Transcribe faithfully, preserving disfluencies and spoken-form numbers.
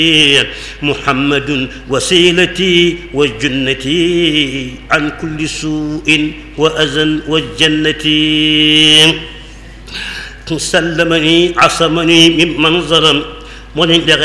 محمد وسيلتي وجنتي عن كل سوء وأذى والجنة سلمني عصمني ممن ظلم